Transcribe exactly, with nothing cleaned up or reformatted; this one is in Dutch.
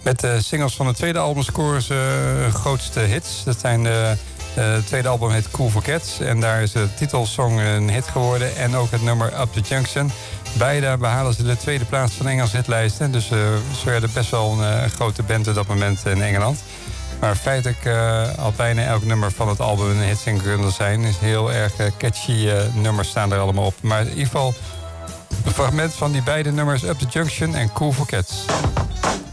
Met de singles van het tweede album scoren ze hun grootste hits. Dat zijn de, de het tweede album heet Cool for Cats. En daar is de titelsong een hit geworden. En ook het nummer Up the Junction. Beide behalen ze de tweede plaats van de Engelse hitlijsten. Dus uh, ze werden best wel een uh, grote band op dat moment in Engeland. Maar feitelijk uh, al bijna elk nummer van het album een hitsingle kunnen zijn. Is heel erg uh, catchy uh, nummers staan er allemaal op. Maar in ieder geval een fragment van die beide nummers Up the Junction en Cool for Cats.